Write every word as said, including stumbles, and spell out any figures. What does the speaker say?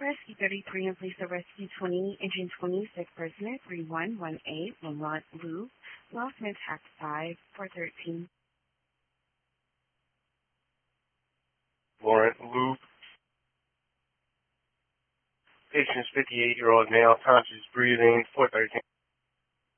Rescue thirty-three and police of Rescue twenty, engine twenty-six, prisoner three one one eight, Laurent Louvre, Lawson Tax five, four thirteen. Laurent Louvre. Patient's fifty-eight-year-old male, conscious breathing, four thirteen.